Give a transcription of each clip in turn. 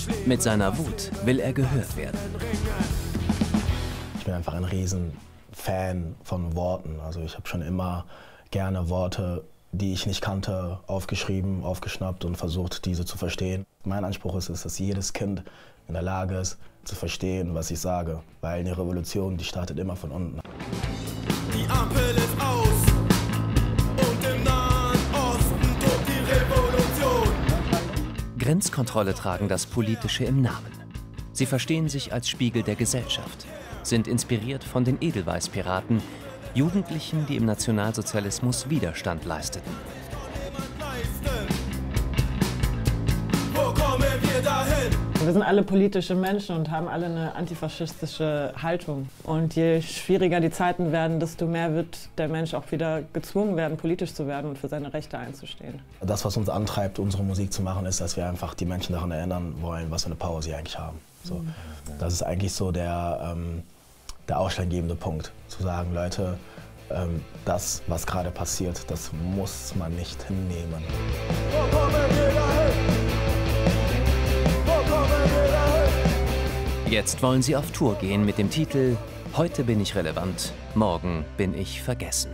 Mit seiner Wut will er gehört werden. Ich bin einfach ein Riesenfan von Worten. Also ich habe schon immer gerne Worte, die ich nicht kannte, aufgeschrieben, aufgeschnappt und versucht, diese zu verstehen. Mein Anspruch ist es, dass jedes Kind in der Lage ist, zu verstehen, was ich sage. Weil eine Revolution, die startet immer von unten. Die Ampel ist aus und im Nahen Osten tobt die Revolution. Grenzkontrolle tragen das Politische im Namen. Sie verstehen sich als Spiegel der Gesellschaft, sind inspiriert von den Edelweiß-Piraten, Jugendlichen, die im Nationalsozialismus Widerstand leisteten. Wo kommen wir dahin? Wir sind alle politische Menschen und haben alle eine antifaschistische Haltung. Und je schwieriger die Zeiten werden, desto mehr wird der Mensch auch wieder gezwungen werden, politisch zu werden und für seine Rechte einzustehen. Das, was uns antreibt, unsere Musik zu machen, ist, dass wir einfach die Menschen daran erinnern wollen, was für eine Power sie eigentlich haben. So, das ist eigentlich so der ausschlaggebende Punkt, zu sagen, Leute, das, was gerade passiert, das muss man nicht hinnehmen. Wo kommen wir dahin? Wo kommen wir dahin? Jetzt wollen sie auf Tour gehen mit dem Titel »Heute bin ich relevant, morgen bin ich vergessen«.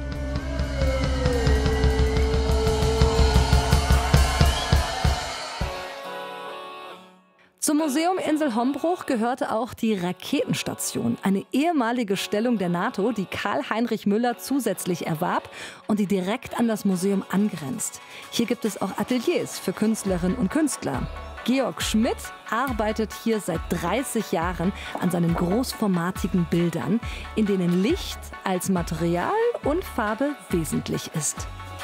Zum Museum Insel Hombruch gehörte auch die Raketenstation, eine ehemalige Stellung der NATO, die Karl-Heinrich Müller zusätzlich erwarb und die direkt an das Museum angrenzt. Hier gibt es auch Ateliers für Künstlerinnen und Künstler. Georg Schmidt arbeitet hier seit 30 Jahren an seinen großformatigen Bildern, in denen Licht als Material und Farbe wesentlich ist.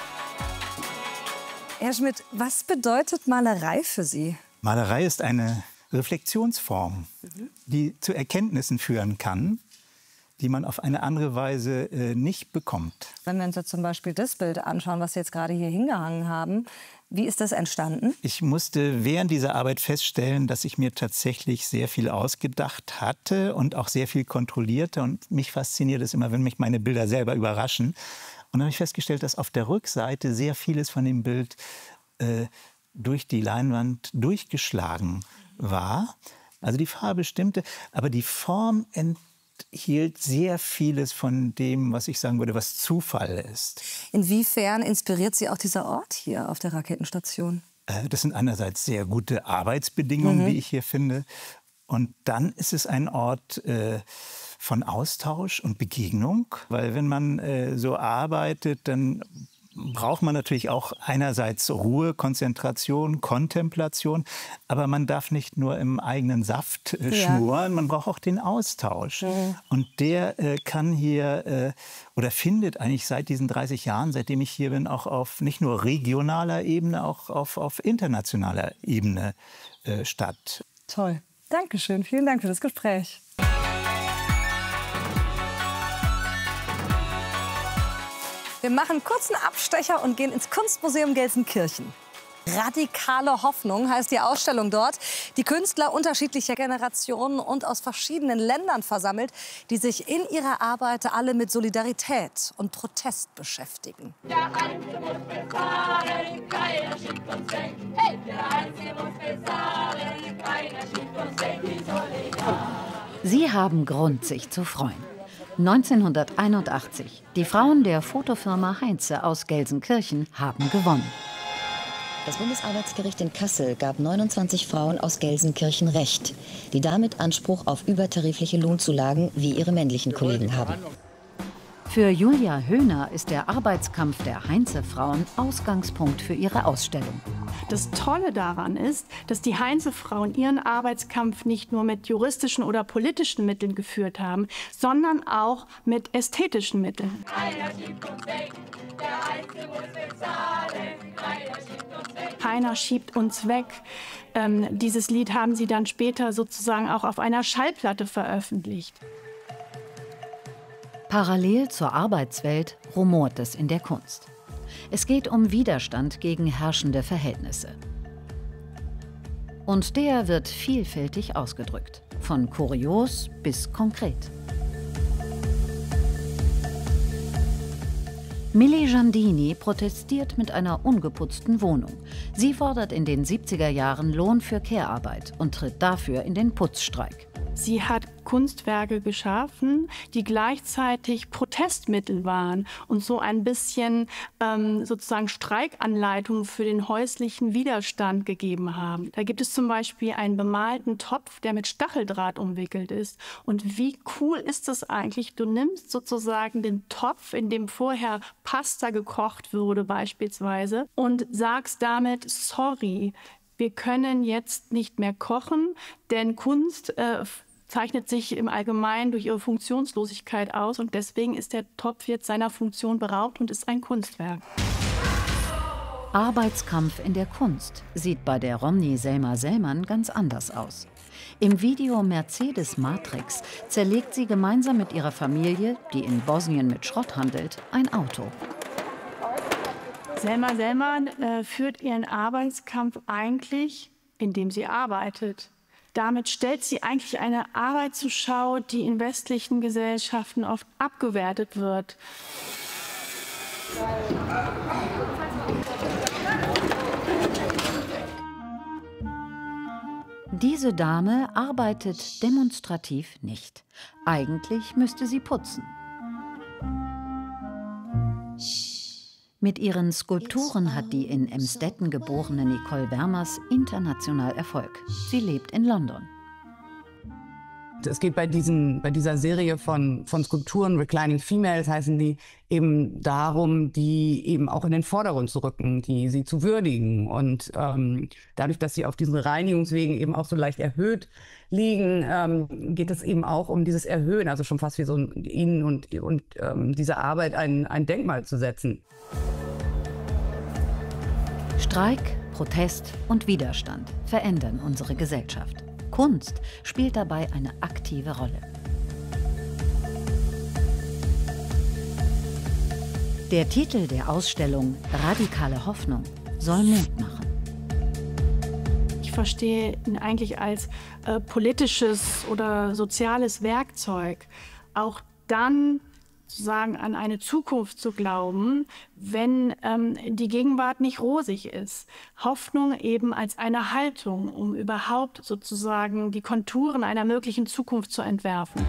Herr Schmidt, was bedeutet Malerei für Sie? Malerei ist eine Reflexionsform, die zu Erkenntnissen führen kann, die man auf eine andere Weise nicht bekommt. Wenn wir uns jetzt zum Beispiel das Bild anschauen, was Sie jetzt gerade hier hingehangen haben, wie ist das entstanden? Ich musste während dieser Arbeit feststellen, dass ich mir tatsächlich sehr viel ausgedacht hatte und auch sehr viel kontrollierte. Und mich fasziniert es immer, wenn mich meine Bilder selber überraschen. Und dann habe ich festgestellt, dass auf der Rückseite sehr vieles von dem Bild durch die Leinwand durchgeschlagen war. Also die Farbe stimmte, aber die Form enthielt sehr vieles von dem, was ich sagen würde, was Zufall ist. Inwiefern inspiriert Sie auch dieser Ort hier auf der Raketenstation? Das sind einerseits sehr gute Arbeitsbedingungen, die ich hier finde. Und dann ist es ein Ort von Austausch und Begegnung. Weil wenn man so arbeitet, dann braucht man natürlich auch einerseits Ruhe, Konzentration, Kontemplation. Aber man darf nicht nur im eigenen Saft schmoren, man braucht auch den Austausch. Und der kann hier oder findet eigentlich seit diesen 30 Jahren, seitdem ich hier bin, auch auf nicht nur regionaler Ebene, auch auf internationaler Ebene statt. Toll. Dankeschön. Vielen Dank für das Gespräch. Wir machen einen kurzen Abstecher und gehen ins Kunstmuseum Gelsenkirchen. Radikale Hoffnung heißt die Ausstellung dort. Die Künstler unterschiedlicher Generationen und aus verschiedenen Ländern versammelt, die sich in ihrer Arbeit alle mit Solidarität und Protest beschäftigen. Der Einzelne muss bezahlen, keiner schickt uns weg. Hey, der Einzelne muss bezahlen, keiner schickt uns weg. Die Solidarität. Sie haben Grund, sich zu freuen. 1981. Die Frauen der Fotofirma Heinze aus Gelsenkirchen haben gewonnen. Das Bundesarbeitsgericht in Kassel gab 29 Frauen aus Gelsenkirchen Recht, die damit Anspruch auf übertarifliche Lohnzulagen wie ihre männlichen Kollegen haben. Für Julia Höhner ist der Arbeitskampf der Heinze-Frauen Ausgangspunkt für ihre Ausstellung. Das Tolle daran ist, dass die Heinze-Frauen ihren Arbeitskampf nicht nur mit juristischen oder politischen Mitteln geführt haben, sondern auch mit ästhetischen Mitteln. Keiner schiebt uns weg. Dieses Lied haben sie dann später sozusagen auch auf einer Schallplatte veröffentlicht. Parallel zur Arbeitswelt rumort es in der Kunst. Es geht um Widerstand gegen herrschende Verhältnisse. Und der wird vielfältig ausgedrückt, von kurios bis konkret. Milli Giandini protestiert mit einer ungeputzten Wohnung. Sie fordert in den 70er Jahren Lohn für Care-Arbeit und tritt dafür in den Putzstreik. Sie hat Kunstwerke geschaffen, die gleichzeitig Protestmittel waren und so ein bisschen sozusagen Streikanleitungen für den häuslichen Widerstand gegeben haben. Da gibt es zum Beispiel einen bemalten Topf, der mit Stacheldraht umwickelt ist. Und wie cool ist das eigentlich? Du nimmst sozusagen den Topf, in dem vorher Pasta gekocht wurde beispielsweise, und sagst damit, sorry, wir können jetzt nicht mehr kochen, denn Kunst zeichnet sich im Allgemeinen durch ihre Funktionslosigkeit aus und deswegen ist der Topf jetzt seiner Funktion beraubt und ist ein Kunstwerk. Arbeitskampf in der Kunst sieht bei der Romney Selma Sellmann ganz anders aus. Im Video Mercedes Matrix zerlegt sie gemeinsam mit ihrer Familie, die in Bosnien mit Schrott handelt, ein Auto. Selma Sellmann führt ihren Arbeitskampf eigentlich, indem sie arbeitet. Damit stellt sie eigentlich eine Arbeit zur Schau, die in westlichen Gesellschaften oft abgewertet wird. Diese Dame arbeitet demonstrativ nicht. Eigentlich müsste sie putzen. Mit ihren Skulpturen hat die in Emstetten geborene Nicole Wermers international Erfolg. Sie lebt in London. Es geht bei dieser Serie von Skulpturen, Reclining Females heißen die, eben darum, die eben auch in den Vordergrund zu rücken, die sie zu würdigen. Und dadurch, dass sie auf diesen Reinigungswegen eben auch so leicht erhöht liegen, geht es eben auch um dieses Erhöhen, also schon fast wie so ihnen und dieser Arbeit ein Denkmal zu setzen. Streik, Protest und Widerstand verändern unsere Gesellschaft. Kunst spielt dabei eine aktive Rolle. Der Titel der Ausstellung Radikale Hoffnung soll Mut machen. Ich verstehe ihn eigentlich als politisches oder soziales Werkzeug. Auch dann sozusagen an eine Zukunft zu glauben, wenn die Gegenwart nicht rosig ist. Hoffnung eben als eine Haltung, um überhaupt sozusagen die Konturen einer möglichen Zukunft zu entwerfen.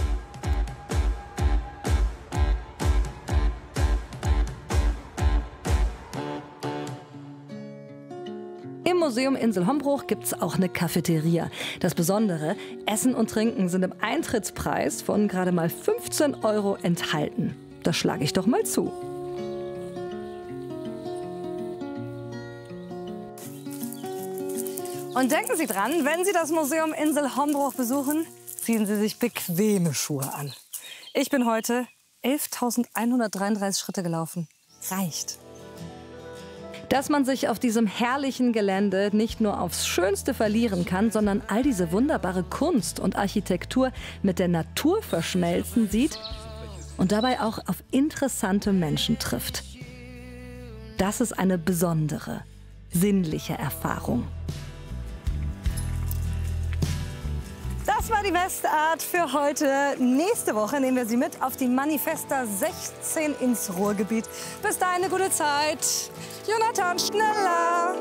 Im Museum Insel Hombruch gibt es auch eine Cafeteria. Das Besondere, Essen und Trinken sind im Eintrittspreis von gerade mal 15 € enthalten. Da schlage ich doch mal zu. Und denken Sie dran, wenn Sie das Museum Insel Hombruch besuchen, ziehen Sie sich bequeme Schuhe an. Ich bin heute 11.133 Schritte gelaufen. Reicht. Dass man sich auf diesem herrlichen Gelände nicht nur aufs Schönste verlieren kann, sondern all diese wunderbare Kunst und Architektur mit der Natur verschmelzen sieht und dabei auch auf interessante Menschen trifft. Das ist eine besondere, sinnliche Erfahrung. Das war die Westart für heute. Nächste Woche nehmen wir Sie mit auf die Manifesta 16 ins Ruhrgebiet. Bis dahin eine gute Zeit. Jonathan, schneller!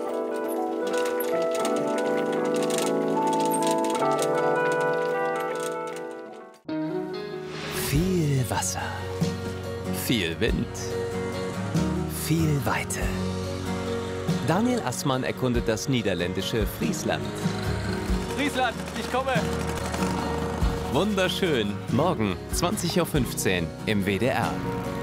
Viel Wasser, viel Wind, viel Weite. Daniel Assmann erkundet das niederländische Friesland. Friesland, ich komme! Wunderschön. Morgen 20:15 Uhr im WDR.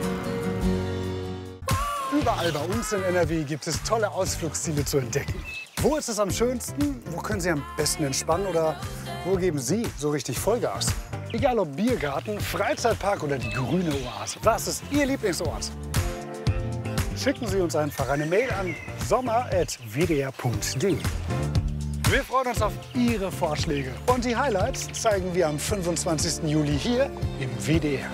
Überall bei uns in NRW gibt es tolle Ausflugsziele zu entdecken. Wo ist es am schönsten? Wo können Sie am besten entspannen? Oder wo geben Sie so richtig Vollgas? Egal ob Biergarten, Freizeitpark oder die grüne Oase. Was ist Ihr Lieblingsort? Schicken Sie uns einfach eine Mail an sommer@wdr.de. Wir freuen uns auf Ihre Vorschläge. Und die Highlights zeigen wir am 25. Juli hier im WDR.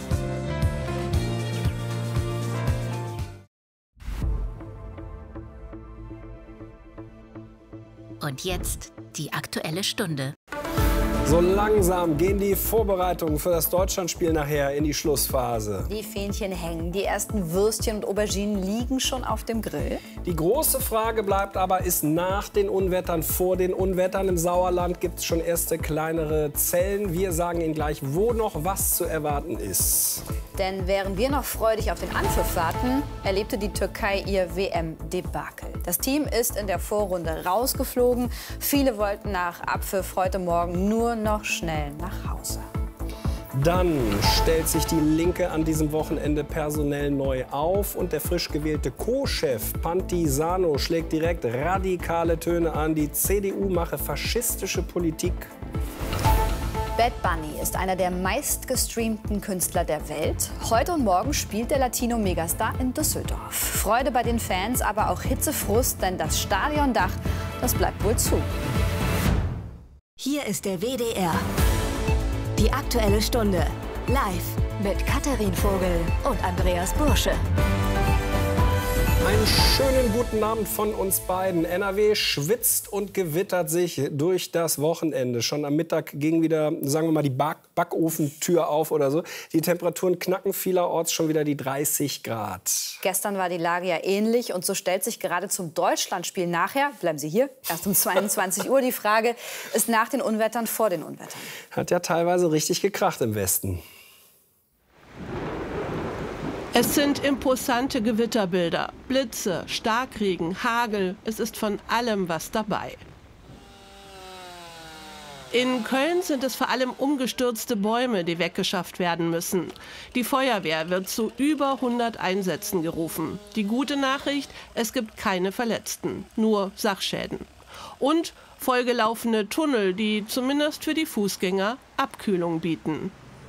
Und jetzt die Aktuelle Stunde. So langsam gehen die Vorbereitungen für das Deutschlandspiel nachher in die Schlussphase. Die Fähnchen hängen, die ersten Würstchen und Auberginen liegen schon auf dem Grill. Die große Frage bleibt aber, ist nach den Unwettern, vor den Unwettern im Sauerland gibt es schon erste kleinere Zellen. Wir sagen Ihnen gleich, wo noch was zu erwarten ist. Denn während wir noch freudig auf den Anpfiff warten, erlebte die Türkei ihr WM-Debakel. Das Team ist in der Vorrunde rausgeflogen. Viele wollten nach Abpfiff heute Morgen nur noch schnell nach Hause. Dann stellt sich die Linke an diesem Wochenende personell neu auf und der frisch gewählte Co-Chef Pantisano schlägt direkt radikale Töne an. Die CDU mache faschistische Politik. Bad Bunny ist einer der meistgestreamten Künstler der Welt. Heute und morgen spielt der Latino-Megastar in Düsseldorf. Freude bei den Fans, aber auch Hitzefrust, denn das Stadiondach, das bleibt wohl zu. Hier ist der WDR. Die Aktuelle Stunde. Live mit Katharin Vogel und Andreas Bursche. Einen schönen guten Abend von uns beiden. NRW schwitzt und gewittert sich durch das Wochenende. Schon am Mittag ging wieder, sagen wir mal, die Backofentür auf oder so. Die Temperaturen knacken vielerorts schon wieder die 30 Grad. Gestern war die Lage ja ähnlich und so stellt sich gerade zum Deutschlandspiel nachher, bleiben Sie hier, erst um 22 Uhr die Frage, ist nach den Unwettern vor den Unwettern? Hat ja teilweise richtig gekracht im Westen. Es sind imposante Gewitterbilder, Blitze, Starkregen, Hagel, es ist von allem was dabei. In Köln sind es vor allem umgestürzte Bäume, die weggeschafft werden müssen. Die Feuerwehr wird zu über 100 Einsätzen gerufen. Die gute Nachricht, es gibt keine Verletzten, nur Sachschäden. Und vollgelaufene Tunnel, die zumindest für die Fußgänger Abkühlung bieten.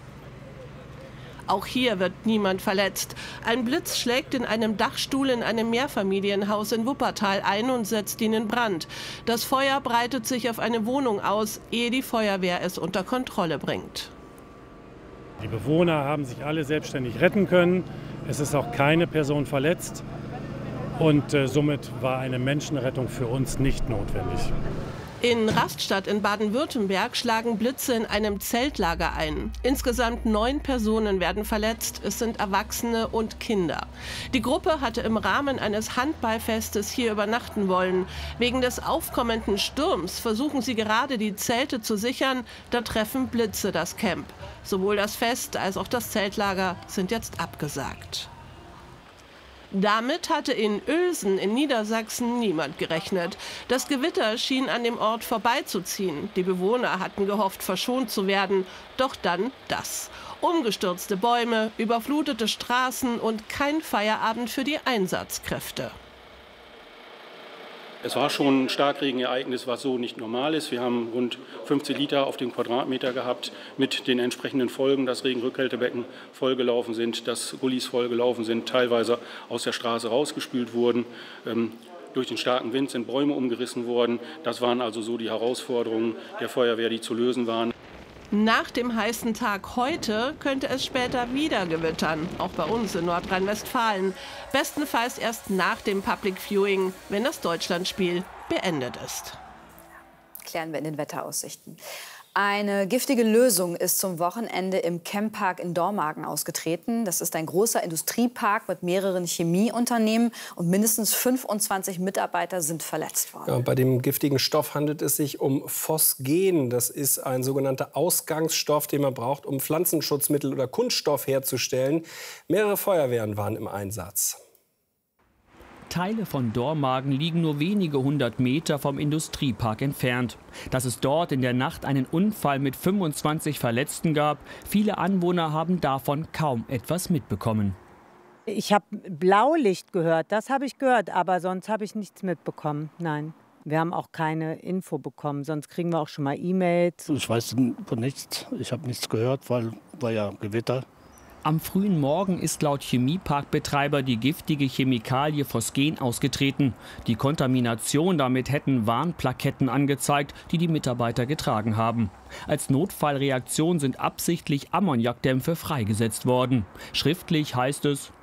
Auch hier wird niemand verletzt. Ein Blitz schlägt in einem Dachstuhl in einem Mehrfamilienhaus in Wuppertal ein und setzt ihn in Brand. Das Feuer breitet sich auf eine Wohnung aus, ehe die Feuerwehr es unter Kontrolle bringt. Die Bewohner haben sich alle selbstständig retten können. Es ist auch keine Person verletzt. Und somit war eine Menschenrettung für uns nicht notwendig. In Rastatt in Baden-Württemberg schlagen Blitze in einem Zeltlager ein. Insgesamt 9 Personen werden verletzt. Es sind Erwachsene und Kinder. Die Gruppe hatte im Rahmen eines Handballfestes hier übernachten wollen. Wegen des aufkommenden Sturms versuchen sie gerade, die Zelte zu sichern. Da treffen Blitze das Camp. Sowohl das Fest als auch das Zeltlager sind jetzt abgesagt. Damit hatte in Uelsen in Niedersachsen niemand gerechnet. Das Gewitter schien an dem Ort vorbeizuziehen. Die Bewohner hatten gehofft, verschont zu werden. Doch dann das. Umgestürzte Bäume, überflutete Straßen und kein Feierabend für die Einsatzkräfte. Es war schon ein Starkregenereignis, was so nicht normal ist. Wir haben rund 15 Liter auf den Quadratmeter gehabt mit den entsprechenden Folgen, dass Regenrückhaltebecken vollgelaufen sind, dass Gullis vollgelaufen sind, teilweise aus der Straße rausgespült wurden. Durch den starken Wind sind Bäume umgerissen worden. Das waren also so die Herausforderungen der Feuerwehr, die zu lösen waren. Nach dem heißen Tag heute könnte es später wieder gewittern, auch bei uns in Nordrhein-Westfalen. Bestenfalls erst nach dem Public Viewing, wenn das Deutschlandspiel beendet ist. Klären wir in den Wetteraussichten. Eine giftige Lösung ist zum Wochenende im Chempark in Dormagen ausgetreten. Das ist ein großer Industriepark mit mehreren Chemieunternehmen und mindestens 25 Mitarbeiter sind verletzt worden. Ja, bei dem giftigen Stoff handelt es sich um Phosgen. Das ist ein sogenannter Ausgangsstoff, den man braucht, um Pflanzenschutzmittel oder Kunststoff herzustellen. Mehrere Feuerwehren waren im Einsatz. Teile von Dormagen liegen nur wenige 100 Meter vom Industriepark entfernt. Dass es dort in der Nacht einen Unfall mit 25 Verletzten gab, viele Anwohner haben davon kaum etwas mitbekommen. Ich habe Blaulicht gehört, das habe ich gehört, aber sonst habe ich nichts mitbekommen, nein. Wir haben auch keine Info bekommen, sonst kriegen wir auch schon mal E-Mails. Ich weiß von nichts, ich habe nichts gehört, weil war ja Gewitter. Am frühen Morgen ist laut Chemieparkbetreiber die giftige Chemikalie Phosgen ausgetreten. Die Kontamination damit hätten Warnplaketten angezeigt, die die Mitarbeiter getragen haben. Als Notfallreaktion sind absichtlich Ammoniakdämpfe freigesetzt worden. Schriftlich heißt es: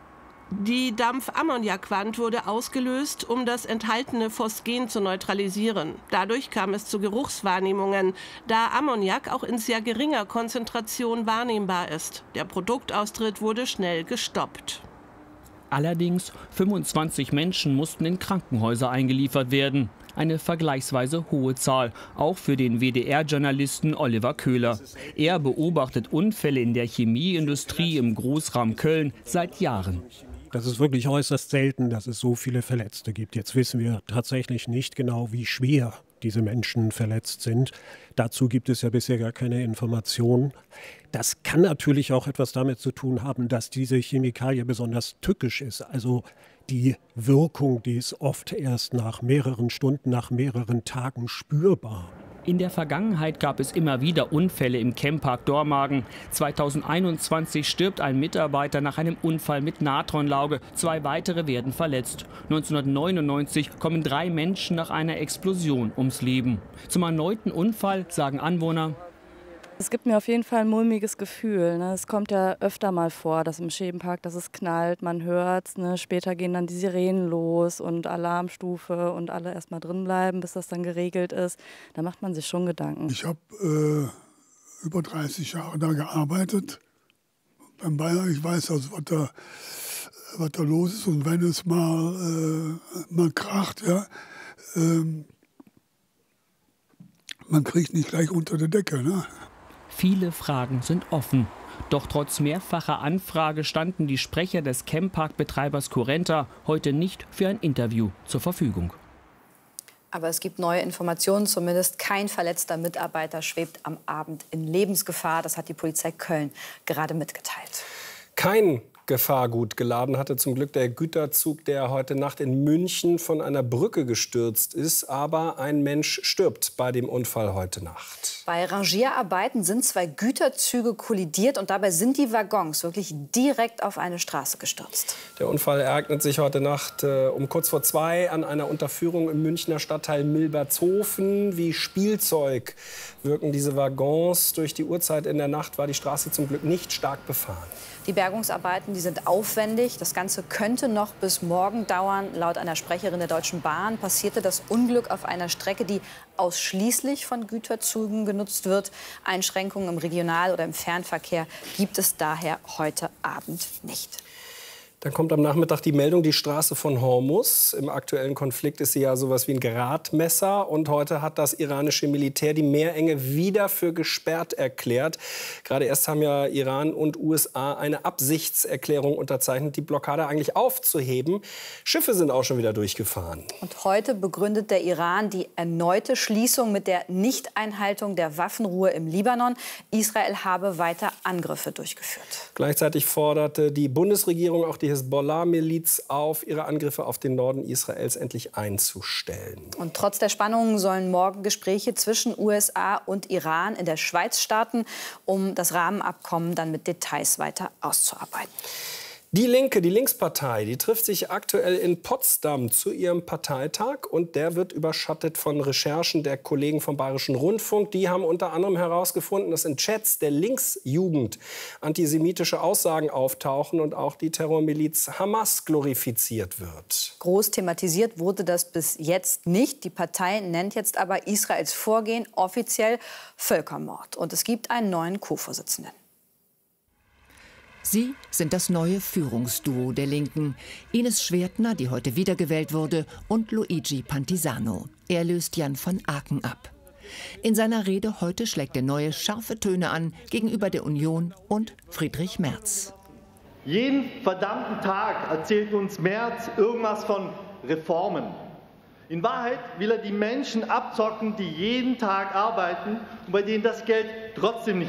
Die Dampfammoniakwand wurde ausgelöst, um das enthaltene Phosgen zu neutralisieren. Dadurch kam es zu Geruchswahrnehmungen, da Ammoniak auch in sehr geringer Konzentration wahrnehmbar ist. Der Produktaustritt wurde schnell gestoppt. Allerdings 25 Menschen mussten in Krankenhäuser eingeliefert werden. Eine vergleichsweise hohe Zahl, auch für den WDR-Journalisten Oliver Köhler. Er beobachtet Unfälle in der Chemieindustrie im Großraum Köln seit Jahren. Das ist wirklich äußerst selten, dass es so viele Verletzte gibt. Jetzt wissen wir tatsächlich nicht genau, wie schwer diese Menschen verletzt sind. Dazu gibt es ja bisher gar keine Informationen. Das kann natürlich auch etwas damit zu tun haben, dass diese Chemikalie besonders tückisch ist. Also die Wirkung, die ist oft erst nach mehreren Stunden, nach mehreren Tagen spürbar. In der Vergangenheit gab es immer wieder Unfälle im Chempark Dormagen. 2021 stirbt ein Mitarbeiter nach einem Unfall mit Natronlauge. 2 weitere werden verletzt. 1999 kommen 3 Menschen nach einer Explosion ums Leben. Zum erneuten Unfall sagen Anwohner: Es gibt mir auf jeden Fall ein mulmiges Gefühl. Ne? Es kommt ja öfter mal vor, dass im Schebenpark, dass es knallt, man hört es. Ne? Später gehen dann die Sirenen los und Alarmstufe und alle erst mal drin bleiben, bis das dann geregelt ist. Da macht man sich schon Gedanken. Ich habe über 30 Jahre da gearbeitet beim Bayer. Ich weiß also, was da los ist. Und wenn es mal kracht, ja, man kriegt nicht gleich unter der Decke. Ne? Viele Fragen sind offen. Doch trotz mehrfacher Anfrage standen die Sprecher des Chempark-Betreibers Currenta heute nicht für ein Interview zur Verfügung. Aber es gibt neue Informationen. Zumindest kein verletzter Mitarbeiter schwebt am Abend in Lebensgefahr. Das hat die Polizei Köln gerade mitgeteilt. Kein Gefahrgut geladen hatte zum Glück der Güterzug, der heute Nacht in München von einer Brücke gestürzt ist. Aber ein Mensch stirbt bei dem Unfall heute Nacht. Bei Rangierarbeiten sind 2 Güterzüge kollidiert und dabei sind die Waggons wirklich direkt auf eine Straße gestürzt. Der Unfall ereignet sich heute Nacht um kurz vor 2 an einer Unterführung im Münchner Stadtteil Milbertshofen. Wie Spielzeug wirken diese Waggons. Durch die Uhrzeit in der Nacht war die Straße zum Glück nicht stark befahren. Die Bergungsarbeiten, die sind aufwendig. Das Ganze könnte noch bis morgen dauern. Laut einer Sprecherin der Deutschen Bahn passierte das Unglück auf einer Strecke, die ausschließlich von Güterzügen genutzt wird. Einschränkungen im Regional- oder im Fernverkehr gibt es daher heute Abend nicht. Dann kommt am Nachmittag die Meldung, die Straße von Hormuz. Im aktuellen Konflikt ist sie ja sowas wie ein Gradmesser. Und heute hat das iranische Militär die Meerenge wieder für gesperrt erklärt. Gerade erst haben ja Iran und USA eine Absichtserklärung unterzeichnet, die Blockade eigentlich aufzuheben. Schiffe sind auch schon wieder durchgefahren. Und heute begründet der Iran die erneute Schließung mit der Nichteinhaltung der Waffenruhe im Libanon. Israel habe weiter Angriffe durchgeführt. Gleichzeitig forderte die Bundesregierung auch die Hezbollah-Miliz auf, ihre Angriffe auf den Norden Israels endlich einzustellen. Und trotz der Spannungen sollen morgen Gespräche zwischen USA und Iran in der Schweiz starten, um das Rahmenabkommen dann mit Details weiter auszuarbeiten. Die Linke, die Linkspartei, die trifft sich aktuell in Potsdam zu ihrem Parteitag. Und der wird überschattet von Recherchen der Kollegen vom Bayerischen Rundfunk. Die haben unter anderem herausgefunden, dass in Chats der Linksjugend antisemitische Aussagen auftauchen und auch die Terrormiliz Hamas glorifiziert wird. Groß thematisiert wurde das bis jetzt nicht. Die Partei nennt jetzt aber Israels Vorgehen offiziell Völkermord. Und es gibt einen neuen Co-Vorsitzenden. Sie sind das neue Führungsduo der Linken. Ines Schwertner, die heute wiedergewählt wurde, und Luigi Pantisano. Er löst Jan von Aken ab. In seiner Rede heute schlägt der Neue scharfe Töne an gegenüber der Union und Friedrich Merz. Jeden verdammten Tag erzählt uns Merz irgendwas von Reformen. In Wahrheit will er die Menschen abzocken, die jeden Tag arbeiten und bei denen das Geld trotzdem nicht